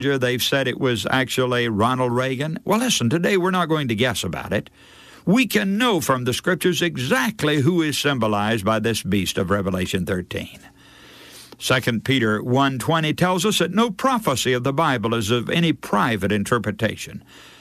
They've said it was actually Ronald Reagan. Well, listen, today we're not going to guess about it. We can know from the Scriptures exactly who is symbolized by this beast of Revelation 13. 2 Peter 1:20 tells us that no prophecy of the Bible is of any private interpretation.